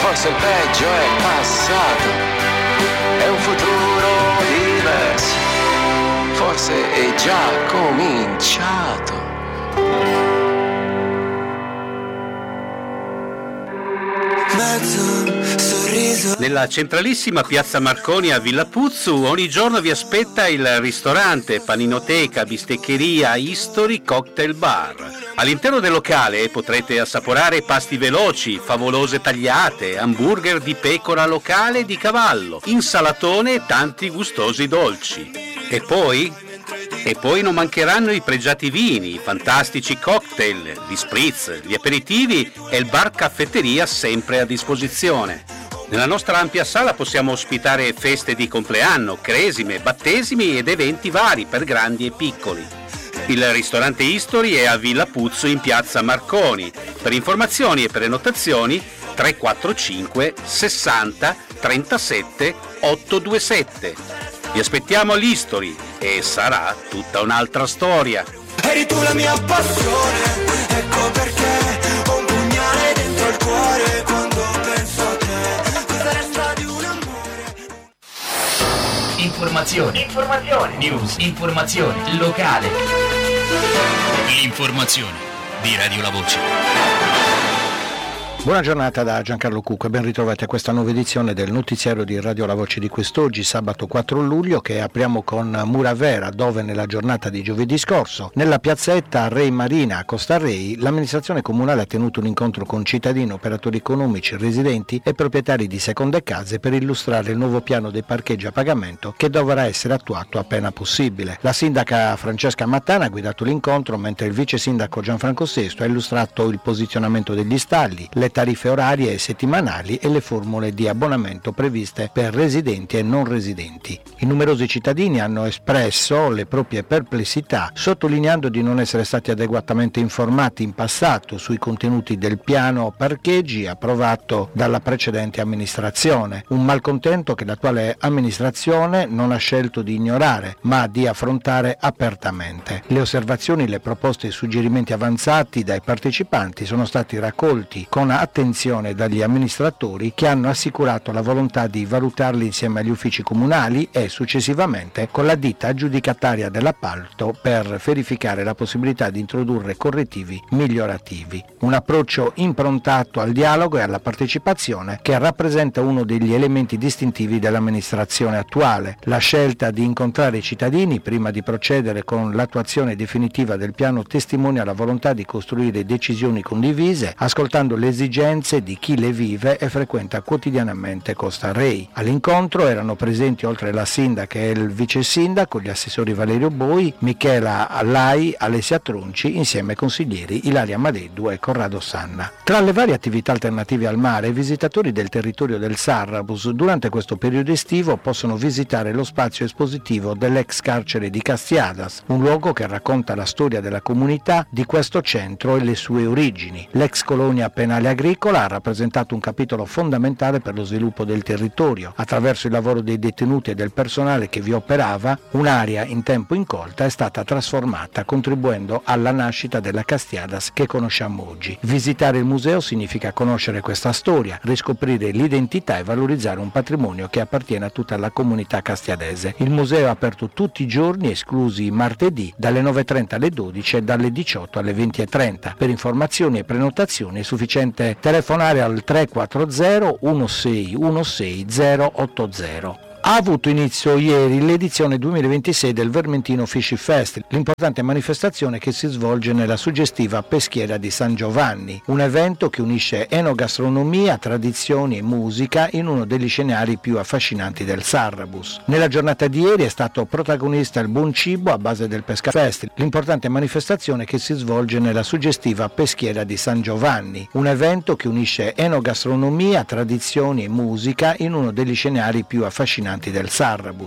forse il peggio è passato, è un futuro diverso, forse è già cominciato. Nella centralissima piazza Marconi a Villa Puzzu ogni giorno vi aspetta il ristorante, paninoteca, bisteccheria, History Cocktail Bar. All'interno del locale potrete assaporare pasti veloci, favolose tagliate, hamburger di pecora locale e di cavallo, insalatone e tanti gustosi dolci. E poi non mancheranno i pregiati vini, i fantastici cocktail, gli spritz, gli aperitivi e il bar caffetteria sempre a disposizione. Nella nostra ampia sala possiamo ospitare feste di compleanno, cresime, battesimi ed eventi vari per grandi e piccoli. Il ristorante History è a Villa Puzzu in piazza Marconi. Per informazioni e prenotazioni 345 60 37 827. Vi aspettiamo all'History e sarà tutta un'altra storia. Eri tu la mia passione, ecco perché ho un pugnale dentro il cuore quando penso a te. Cosa resta di un amore? Informazione. News. Informazione locale. L'informazione di Radio La Voce. Buona giornata da Giancarlo Cucco e ben ritrovati a questa nuova edizione del notiziario di Radio La Voce di quest'oggi, sabato 4 luglio, che apriamo con Muravera, dove nella giornata di giovedì scorso, nella piazzetta Re Marina a Costa Rei, l'amministrazione comunale ha tenuto un incontro con cittadini, operatori economici, residenti e proprietari di seconde case per illustrare il nuovo piano dei parcheggi a pagamento che dovrà essere attuato appena possibile. La sindaca Francesca Mattana ha guidato l'incontro, mentre il vice sindaco Gianfranco Sesto ha illustrato il posizionamento degli stalli, le tariffe orarie e settimanali e le formule di abbonamento previste per residenti e non residenti. I numerosi cittadini hanno espresso le proprie perplessità, sottolineando di non essere stati adeguatamente informati in passato sui contenuti del piano parcheggi approvato dalla precedente amministrazione. Un malcontento che l'attuale amministrazione non ha scelto di ignorare, ma di affrontare apertamente. Le osservazioni, le proposte e i suggerimenti avanzati dai partecipanti sono stati raccolti con attenzione dagli amministratori, che hanno assicurato la volontà di valutarli insieme agli uffici comunali e successivamente con la ditta aggiudicataria dell'appalto per verificare la possibilità di introdurre correttivi migliorativi. Un approccio improntato al dialogo e alla partecipazione che rappresenta uno degli elementi distintivi dell'amministrazione attuale. La scelta di incontrare i cittadini prima di procedere con l'attuazione definitiva del piano testimonia la volontà di costruire decisioni condivise, ascoltando le esigenze di chi le vive e frequenta quotidianamente Costa Rei. All'incontro erano presenti, oltre la sindaca e il vice sindaco, gli assessori Valerio Boi, Michela Lai, Alessia Tronci, insieme ai consiglieri Ilaria Maleddu e Corrado Sanna. Tra le varie attività alternative al mare, i visitatori del territorio del Sarrabus durante questo periodo estivo possono visitare lo spazio espositivo dell'ex carcere di Castiadas, un luogo che racconta la storia della comunità di questo centro e le sue origini. L'ex colonia penale agricola ha rappresentato un capitolo fondamentale per lo sviluppo del territorio. Attraverso il lavoro dei detenuti e del personale che vi operava, un'area in tempo incolta è stata trasformata, contribuendo alla nascita della Castiadas che conosciamo oggi. Visitare il museo significa conoscere questa storia, riscoprire l'identità e valorizzare un patrimonio che appartiene a tutta la comunità castiadese. Il museo è aperto tutti i giorni, esclusi i martedì, dalle 9:30 alle 12 e dalle 18 alle 20:30. Per informazioni e prenotazioni è sufficiente telefonare al 340 1616 080. Ha avuto inizio ieri l'edizione 2026 del Vermentino Fisci Fest, l'importante manifestazione che si svolge nella suggestiva peschiera di San Giovanni, un evento che unisce enogastronomia, tradizioni e musica in uno degli scenari più affascinanti del Sarrabus. Nella giornata di ieri è stato protagonista il buon cibo a base del Pesca Fest, l'importante manifestazione che si svolge nella suggestiva peschiera di San Giovanni, un evento che unisce enogastronomia, tradizioni e musica in uno degli scenari più affascinanti del Sarrabus.